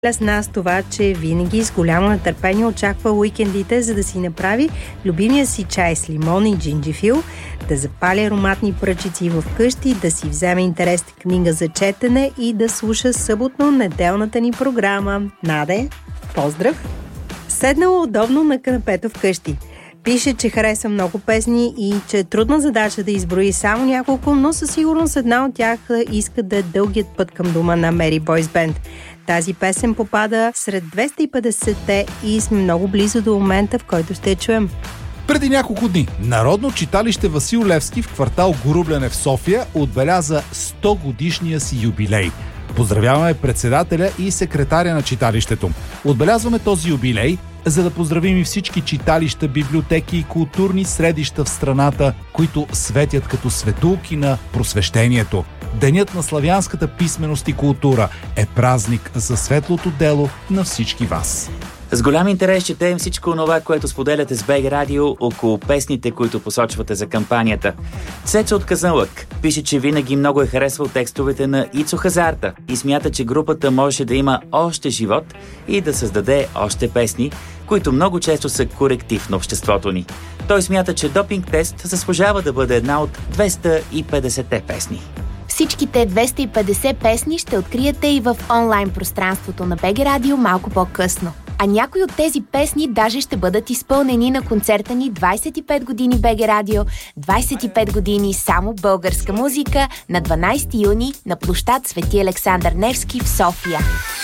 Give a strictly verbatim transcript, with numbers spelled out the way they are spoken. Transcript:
с нас това, че винаги с голямо нетърпение очаква уикендите, за да си направи любимия си чай с лимон и джинджифил, да запали ароматни пръчици в къщи, да си вземе интересна книга за четене и да слуша съботно-неделната ни програма. Наде, поздрав! Седнала удобно на канапето вкъщи. Пише, че харесва много песни и че е трудна задача да изброи само няколко, но със сигурност една от тях иска да е дългият път към дома на Мери Бойс Бенд. Тази песен попада сред двеста и петдесетте и сме много близо до момента, в който ще я чуем. Преди няколко дни Народно читалище Васил Левски в квартал Горубляне в София отбеляза сто годишния си юбилей. Поздравяваме председателя и секретаря на читалището. Отбелязваме този юбилей, за да поздравим и всички читалища, библиотеки и културни средища в страната, които светят като светулки на просвещението. Денят на славянската писменост и култура е празник за светлото дело на всички вас. С голям интерес четем всичко това, което споделяте с БГ Радио около песните, които посочвате за кампанията. Цецо от Казанлък пише, че винаги много е харесвал текстовете на Ицо Хазарта и смята, че групата може да има още живот и да създаде още песни, които много често са коректив на обществото ни. Той смята, че Допинг тест заслужава да бъде една от двеста и петдесетте песни. Всичките двеста и петдесет песни ще откриете и в онлайн пространството на БГ Радио малко по-късно. А някои от тези песни даже ще бъдат изпълнени на концерта ни двайсет и пет години БГ Радио, двайсет и пет години само българска музика на дванайсети юни на площад Свети Александър Невски в София.